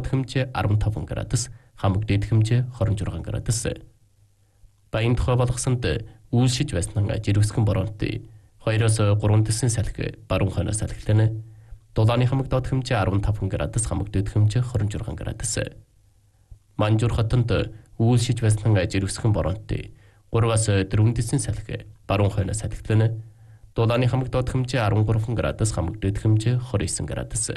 хэмжээ 15 градус, хамаг дээд хэмжээ 26 градус. Баян тухай болгосонд үйлшиж байсан жирэмсгэн бороонд 2-3 тэсэн салхи баруун хойноос салхилна. Дулааны хамаг доод хэмжээ 15 градус, хамаг дээд хэмжээ 26 градус. Манжуур хотонд үйлшиж байсан жирэмсгэн бороонд 3-4 тэсэн салхи баруун хойноос салхилна. Дулааны хамаг доод хэмжээ 13 градус, хамаг дээд хэмжээ 29 градус.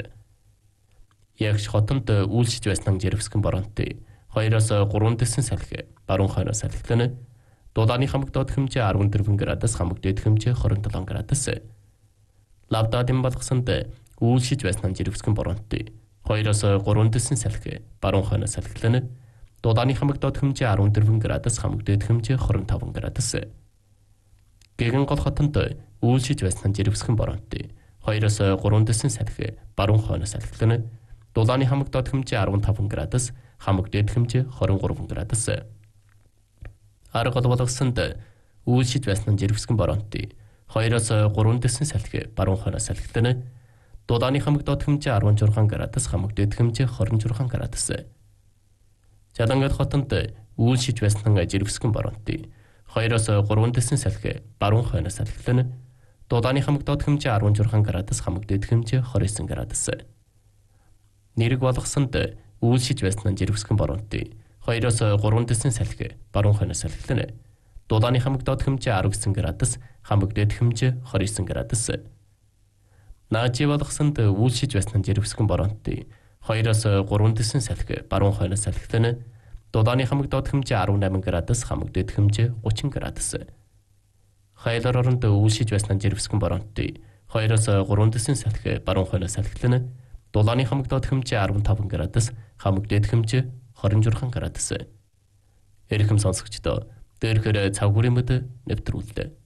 Ягш хотонд үйлшиж байсан жирэмсгэн бороонд 2-3 тэсэн салхи баруун хойноос салхилна. Дулааны хамаг доод хэмжээ 14 градус, хамаг дээд хэмжээ 27 градус. Лавдадын болгосонд үйлшиж байсан жирэмсгэн бороонд 2-3 тэсэн салхи баруун хойноос салхилна. Дулааны хамаг доод хэмжээ 14 градус, хамаг дээд хэмжээ 25 градус. Гэгэн гол хотонд үйлшиж байсан жирэмсгэн бороонд 2-3 тэсэн салхи баруун хойноос салхилна. Дулааны хамаг доод хэмжээ 15 градус, хамаг дээд хэмжээ 23 градус. Арга гол болгосонд үйлшиж байсан жирэмсгэн бороонд 2-3 тэсэн салхи баруун хойноос салхилна. Дулааны хамаг доод хэмжээ 16 градус, хамаг дээд хэмжээ 26 градус. Жалангал хотонд үйлшиж байсан жирэмсгэн бороонд 2-3 тэсэн салхи баруун хойноос салхилна. Дулааны хамаг доод хэмжээ 16 градус, хамаг дээд хэмжээ 29 градус. Нэрэг болгосонд үйлшиж байсан жирэмсгэн бороонд 2-3 тэсэн салхи баруун хойноос салхилна. Дулааны хамаг доод хэмжээ 19 градус, хамаг дээд хэмжээ 29 градус. Наажи болгосонд үйлшиж байсан жирэмсгэн бороонд 2-3 тэсэн салхи баруун хойноос салхилна. Дулааны хамаг доод хэмжээ 18 градус, хамаг дээд хэмжээ 30 градус. Хайлар оронд үйлшиж байсан жирэмсгэн бороонд 2-3 тэсэн салхи баруун хойноос салхилна. Дулааны хамаг доод хэмжээ 15 градус, хамаг дээд хэмжээ 26 градус. Эрхэм сонсогчдоо, дээрхээр цав хүрэмэд нэвтрүүллээ.